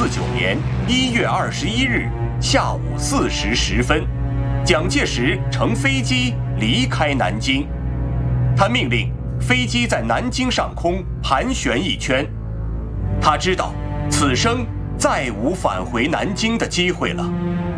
年1月21日下午4时10分，蒋介石乘飞机离开南京。他命令飞机在南京上空盘旋一圈。他知道此生再无返回南京的机会了。